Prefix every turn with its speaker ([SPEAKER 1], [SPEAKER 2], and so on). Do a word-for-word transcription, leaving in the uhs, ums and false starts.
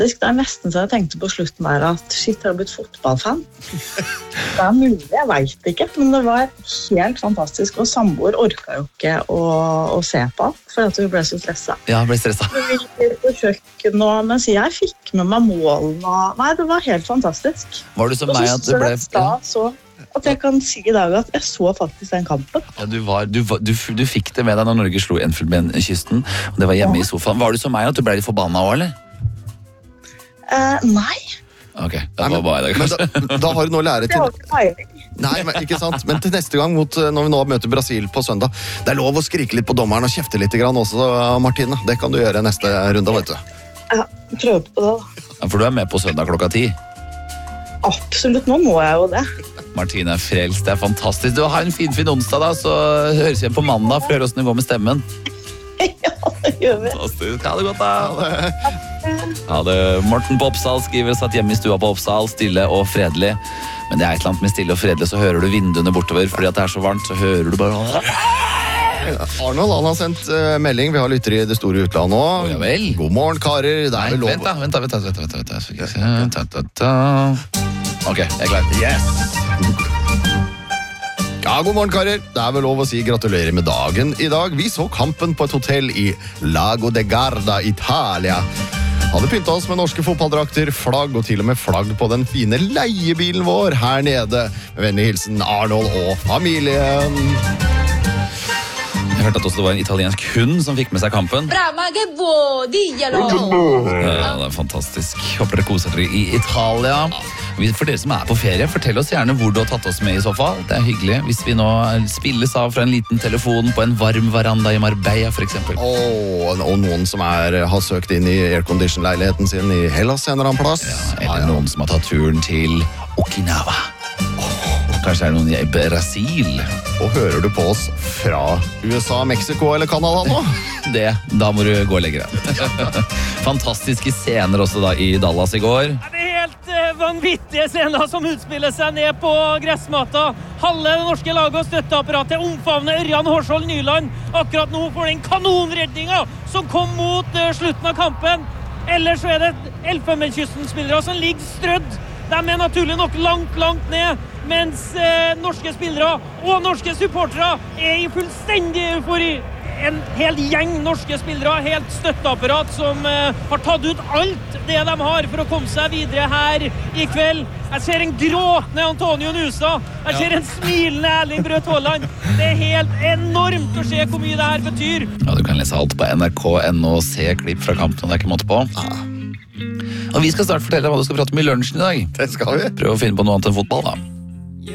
[SPEAKER 1] Det er nesten så jeg tenkte på slutten der at shit, jeg har blitt fotballfan. Det er mulig, jeg vet ikke, men det var helt fantastisk, og samboer orket jo ikke å, å se på, for at hun ble så stresset.
[SPEAKER 2] Ja, ble stresset.
[SPEAKER 1] Vi gikk på kjøkken, og mens jeg fikk med meg målen, og nei, det var helt fantastisk.
[SPEAKER 2] Var du som meg at du ble...
[SPEAKER 1] Ja. Så at jeg kan si i dag at jeg så faktisk den kampen.
[SPEAKER 2] Ja, du, var, du, du, du fikk det med deg når Norge slo Enfield med kysten, og det var hjemme ja. I sofaen. Var du som meg at du ble litt forbannet også, eller?
[SPEAKER 1] Uh, nei.
[SPEAKER 2] Ok, det var bare det kanskje.
[SPEAKER 3] Da, da har du noe å lære til... Nei, men, ikke sant? Men til neste gang, mot, når vi nå møter Brasil på søndag, det er lov å skrike litt på dommeren og kjefte litt grann også, Martine. Det kan du gjøre neste runde, vet du.
[SPEAKER 1] Ja, prøv på det da.
[SPEAKER 2] Ja, for du er med på søndag klokka ti.
[SPEAKER 1] Absolutt, nå må jeg jo det.
[SPEAKER 2] Martine er frelst, det er fantastisk. Du har en fin, fin onsdag da, så høres vi igjen på mandag for å høre hvordan det går med stemmen.
[SPEAKER 1] Ja, det gjør vi.
[SPEAKER 2] Fantastisk. Ha det godt da. Ha det. Ha det. Morten på Oppsal skriver satt hjemme I stua på Oppsal, stille og fredelig. Men det er et eller annet med stille og fredelig, så hører du vinduene bortover, fordi at det er så varmt, så hører du bare...
[SPEAKER 3] Arnold, han har sendt uh, melding. Vi har lyttere I det store utlandet nå.
[SPEAKER 2] Oh, ja vel.
[SPEAKER 3] God morgen, karer. Det er vel lov.
[SPEAKER 2] Vent da, vent da, vent da, vent da, vent da, vent da, vent da. Ok, jeg er klar.
[SPEAKER 3] Yes! Ja, god morgen, karer. Det er vel lov å si gratulerer med dagen I dag. Vi så kampen på et hotell I Lago de Garda, Italia. Hadde pyntet oss med norske fotballdrakter, flagg og til og med flagg på den fine leiebilen vår her nede. Med vennlig hilsen Arnold og familien.
[SPEAKER 2] Jeg hørte at også det var en italiensk hund som fikk med seg kampen.
[SPEAKER 4] Brava, che vuoi, diglielo!
[SPEAKER 2] Ja, det er fantastisk. Håper dere koser dere I Italia. For dere som er på ferie, fortell oss gjerne hvor du har tatt oss med I så fall. Det er hyggelig hvis vi nå spilles av fra en liten telefon på en varm veranda I Marbella for eksempel.
[SPEAKER 3] Oh, og noen som er, har søkt inn I aircondition-leiligheten sin I Hellas en eller annen plass.
[SPEAKER 2] Ja, eller noen som har tatt turen til Okinawa. Kanskje er det noen I Brasil.
[SPEAKER 3] Og hører du på oss fra USA, Mexico eller Canada nå?
[SPEAKER 2] Det, da må du gå og legge deg. Fantastiske scener også da I Dallas I går.
[SPEAKER 5] Det er helt uh, vanvittige scener som utspiller seg ned på gressmata. Halve det norske laget og støtteapparatet omfavner Ørjan Hårsvold Nyland. Akkurat nå for den kanonredningen som kom mot uh, slutten av kampen. Ellers så er det Elfenbenskysten-spillere som ligger strødd. De er naturlig nok langt, langt ned, mens eh, norske spillere og norske supportere er I fullstendig eufori. En hel gjeng norske spillere, helt støtteapparat som eh, har tatt ut alt det de har for å komme seg videre her I kveld. Jeg ser en gråtende Antonio Nusa. Jeg ser en smilende Erling Braut Haaland. Det er helt enormt å se hvor mye det her betyr.
[SPEAKER 2] Ja, du kan lese alt på N R K punktum N og se klipp fra kampen, det er ikke måte på. Ja. Og vi skal snart fortelle deg hva du skal prate om I lunsjen I dag.
[SPEAKER 3] Det skal vi.
[SPEAKER 2] Prøv å finne på noe annet enn fotball da.